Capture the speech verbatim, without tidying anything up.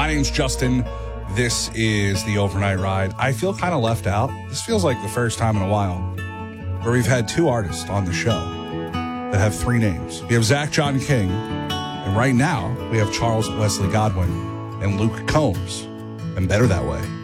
My name's Justin. This is the Overnight Ride. I feel kind of left out. This feels like the first time in a while where we've had two artists on the show that have three names. We have Zach John King, and right now we have Charles Wesley Godwin and Luke Combs. And better that way.